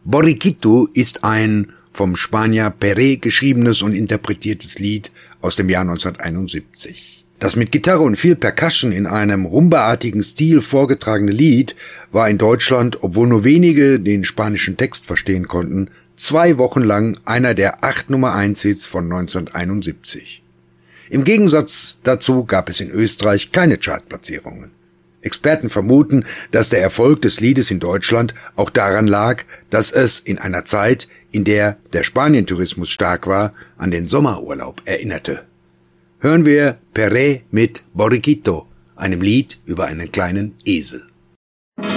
Borriquito ist ein vom Spanier Peré geschriebenes und interpretiertes Lied aus dem Jahr 1971. Das mit Gitarre und viel Percussion in einem rumbaartigen Stil vorgetragene Lied war in Deutschland, obwohl nur wenige den spanischen Text verstehen konnten, 2 Wochen lang einer der 8 Nummer-1-Hits von 1971. Im Gegensatz dazu gab es in Österreich keine Chartplatzierungen. Experten vermuten, dass der Erfolg des Liedes in Deutschland auch daran lag, dass es in einer Zeit, in der der Spanientourismus stark war, an den Sommerurlaub erinnerte. Hören wir Peré mit Borriquito, einem Lied über einen kleinen Esel.